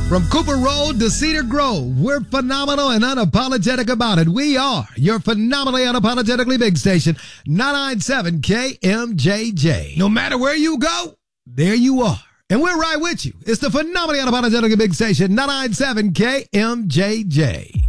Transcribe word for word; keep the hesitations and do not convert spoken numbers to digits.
From Cooper Road to Cedar Grove, we're phenomenal and unapologetic about it. We are your phenomenally unapologetically big station, nine ninety-seven K M J J. No matter where you go, there you are. And we're right with you. It's the phenomenally unapologetically big station, nine ninety-seven K M J J.